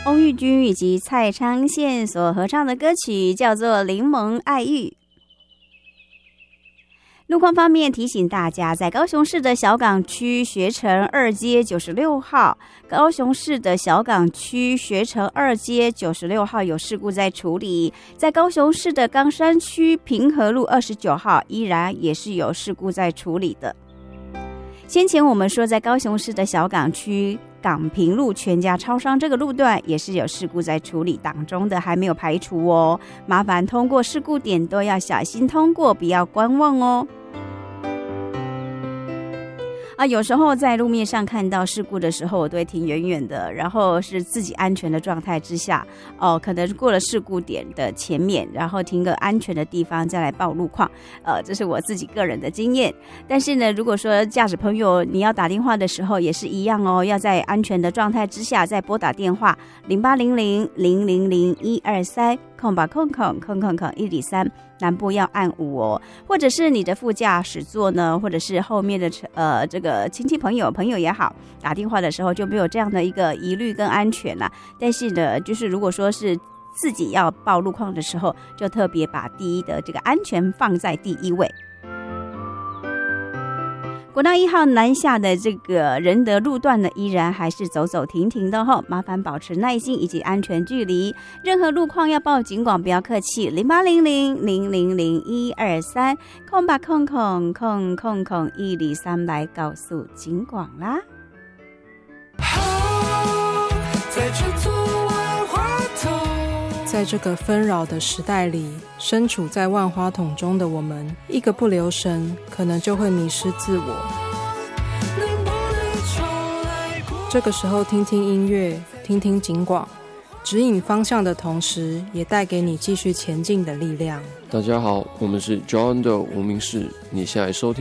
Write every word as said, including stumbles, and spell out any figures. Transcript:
洪玉君以及蔡昌宪所合唱的歌曲叫做《柠檬爱玉》。路况方面，提醒大家，在高雄市的小港区学城二街九十六号，高雄市的小港区学城二街九十六号有事故在处理；在高雄市的冈山区平和路二十九号，依然也是有事故在处理的。先前我们说，在高雄市的小港区港平路全家超商这个路段也是有事故在处理当中的，还没有排除哦。麻烦通过事故点都要小心通过，不要观望哦。啊，有时候在路面上看到事故的时候，我都会停远远的，然后是自己安全的状态之下，哦，可能过了事故点的前面，然后停个安全的地方再来报路况，呃，这是我自己个人的经验。但是呢，如果说驾驶朋友你要打电话的时候也是一样哦，要在安全的状态之下再拨打电话零八零零零零零一二三空吧空空空空空一里三。南部要按五哦，或者是你的副驾驶座呢，或者是后面的呃这个亲戚朋友朋友也好，打电话的时候就没有这样的一个疑虑跟安全啦。但是呢，就是如果说是自己要报路况的时候，就特别把第一的这个安全放在第一位。国道一号南下的这个仁德路段呢，依然还是走走停停的吼，麻烦保持耐心以及安全距离。任何路况要报警广，不要客气，零八零零零零零一二三空吧空空空空空一里三来告诉警广啦。 在这个纷扰的时代里，身处在万花筒中的我们，一个不留神，可能就会迷失自我。这个时候听听音乐，听听警广，指引方向的同时，也带给你继续前进的力量。 大家好，我们是 John 的无名氏，你现在收听